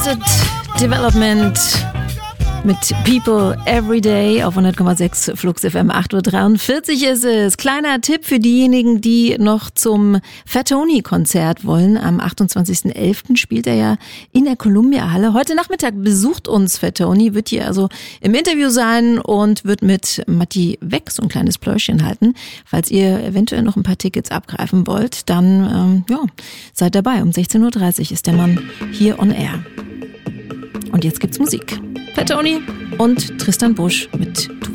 Arrested Development mit People Every Day auf 100,6 Flux FM. 8.43 Uhr ist es. Kleiner Tipp für diejenigen, die noch zum Fat Tony-Konzert wollen. Am 28.11. spielt er ja in der Columbia-Halle. Heute Nachmittag besucht uns Fat Tony, wird hier also im Interview sein und wird mit Matti Weck so ein kleines Pläuschchen halten. Falls ihr eventuell noch ein paar Tickets abgreifen wollt, dann seid dabei. Um 16.30 Uhr ist der Mann hier on air. Und jetzt gibt's Musik. Fat Tony und Tristan Busch mit Du